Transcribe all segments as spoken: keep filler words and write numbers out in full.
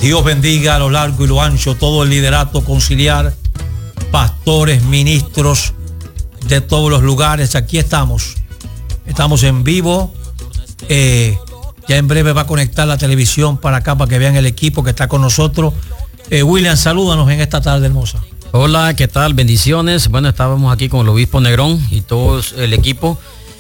Dios bendiga a lo largo y lo ancho todo el liderato conciliar, pastores, ministros de todos los lugares. Aquí estamos, estamos en vivo. Eh, ya en breve va a conectar la televisión para acá para que vean el equipo que está con nosotros. Eh, William, salúdanos en esta tarde hermosa. Hola, ¿qué tal? Bendiciones. Bueno, estábamos aquí con el obispo Negrón y todo el equipo.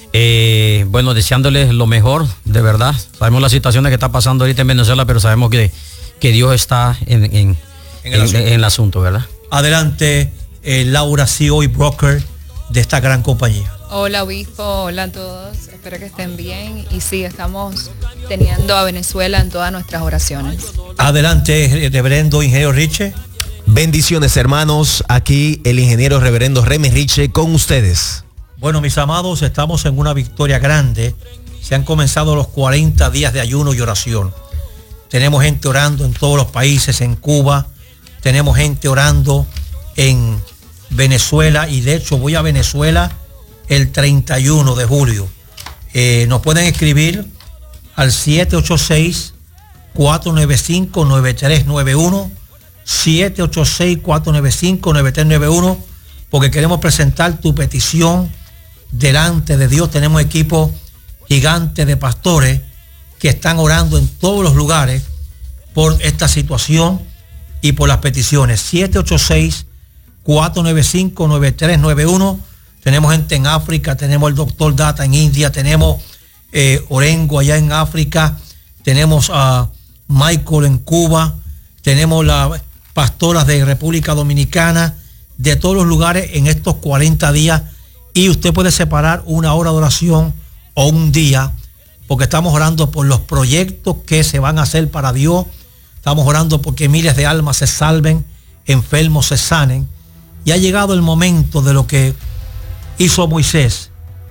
Eh, bueno, deseándoles lo mejor, de verdad. Sabemos las situaciones que está pasando ahorita en Venezuela, pero sabemos que, que Dios está en, en, en, el, en, asunto. en el asunto, ¿verdad? Adelante, eh, Laura, C E O y broker de esta gran compañía. Hola, obispo. Hola a todos. Espero que estén bien. Y sí, estamos teniendo a Venezuela en todas nuestras oraciones. Adelante, reverendo ingeniero Riche. Bendiciones, hermanos. Aquí el ingeniero reverendo Remy Riche con ustedes. Bueno, mis amados, estamos en una victoria grande. Se han comenzado los cuarenta días de ayuno y oración. Tenemos gente orando en todos los países, en Cuba. Tenemos gente orando en Venezuela. Y de hecho voy a Venezuela el treinta y uno de julio. Eh, nos pueden escribir al siete ocho seis, cuatro nueve cinco, nueve tres nueve uno. siete ocho seis, cuatro nueve cinco, nueve tres nueve uno. Porque queremos presentar tu petición delante de Dios. Tenemos equipo gigante de pastores que están orando en todos los lugares por esta situación y por las peticiones. siete ocho seis, cuatro nueve cinco, nueve tres nueve uno. Tenemos gente en África, tenemos el doctor Data en India, tenemos eh, Orengo allá en África, tenemos a Michael en Cuba, tenemos las pastoras de República Dominicana, de todos los lugares en estos cuarenta días. Y usted puede separar una hora de oración o un día, porque estamos orando por los proyectos que se van a hacer para Dios. Estamos orando porque miles de almas se salven, enfermos se sanen. Y ha llegado el momento de lo que hizo Moisés.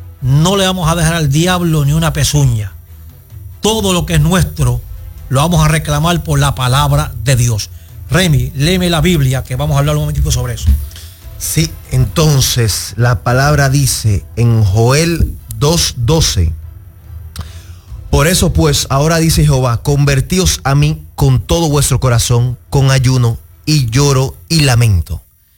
No le vamos a dejar al diablo ni una pezuña. Todo lo que es nuestro lo vamos a reclamar por la palabra de Dios. Remy, léeme la Biblia, que vamos a hablar un momentito sobre eso. Sí, entonces la palabra dice en Joel dos doce: por eso pues ahora dice Jehová, convertíos a mí con todo vuestro corazón, con ayuno y lloro y lamento.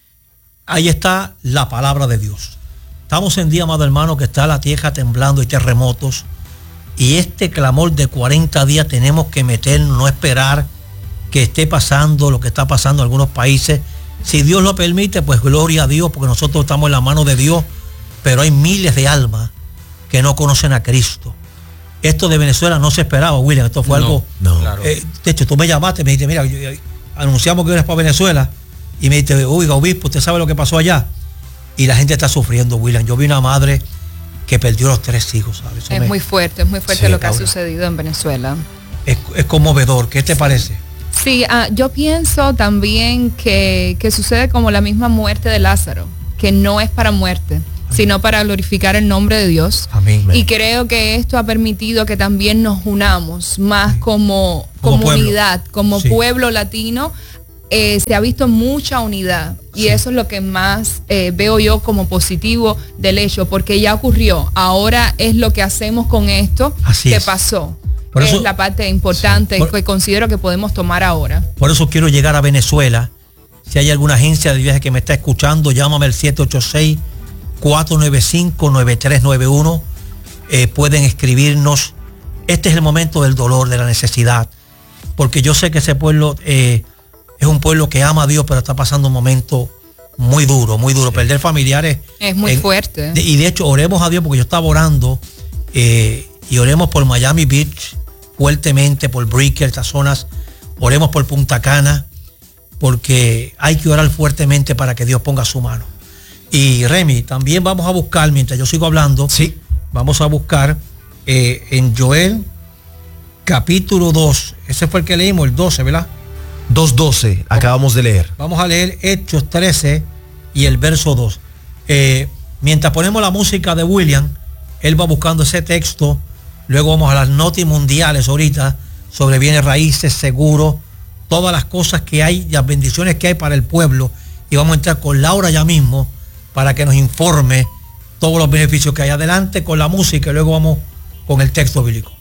Ahí está la palabra de Dios. Estamos en día, amado hermano, que está la tierra temblando y terremotos. Y este clamor de cuarenta días tenemos que meternos, no esperar que esté pasando lo que está pasando en algunos países. Si Dios lo permite, pues gloria a Dios, porque nosotros estamos en la mano de Dios. Pero hay miles de almas que no conocen a Cristo. Esto de Venezuela no se esperaba, William. Esto fue no, algo... No. Claro. Eh, de hecho, tú me llamaste, me dijiste, mira, yo, yo, anunciamos que vienes para Venezuela. Y me dijiste, oiga, obispo, ¿usted sabe lo que pasó allá? Y la gente está sufriendo, William. Yo vi una madre que perdió los tres hijos, ¿sabes? Eso es me... muy fuerte, es muy fuerte sí, lo que Laura. ha sucedido en Venezuela. Es, es conmovedor. ¿Qué te parece? Sí, uh, yo pienso también que, que sucede como la misma muerte de Lázaro, que no es para muerte, Amén. sino para glorificar el nombre de Dios. Amén. Y creo que esto ha permitido que también nos unamos más Amén. como, como comunidad, pueblo. como sí. pueblo latino. Eh, se ha visto mucha unidad y sí. eso es lo que más eh, veo yo como positivo del hecho, porque ya ocurrió. Ahora es lo que hacemos con esto Así que es. pasó. Por eso, es la parte importante sí. por, que considero que podemos tomar ahora. Por eso quiero llegar a Venezuela. Si hay alguna agencia de viaje que me está escuchando, llámame al siete ocho seis, cuatro nueve cinco, nueve tres nueve uno. Eh, pueden escribirnos. Este es el momento del dolor, de la necesidad. Porque yo sé que ese pueblo eh, es un pueblo que ama a Dios, pero está pasando un momento muy duro, muy duro. Sí. Perder familiares. Es muy en, fuerte. De, y de hecho, oremos a Dios, porque yo estaba orando eh, y oremos por Miami Beach fuertemente, por Brickell, estas zonas. Oremos por Punta Cana, porque hay que orar fuertemente para que Dios ponga su mano. Y Remy, también vamos a buscar, mientras yo sigo hablando, sí. vamos a buscar eh, en Joel capítulo dos. Ese fue el que leímos, el doce, ¿verdad? dos doce, acabamos de leer. Vamos a leer Hechos trece y el verso dos. Eh, mientras ponemos la música de William, él va buscando ese texto. Luego vamos a las noticias mundiales ahorita sobre bienes raíces, seguros, todas las cosas que hay, las bendiciones que hay para el pueblo. Y vamos a entrar con Laura ya mismo para que nos informe todos los beneficios que hay. Adelante con la música y luego vamos con el texto bíblico.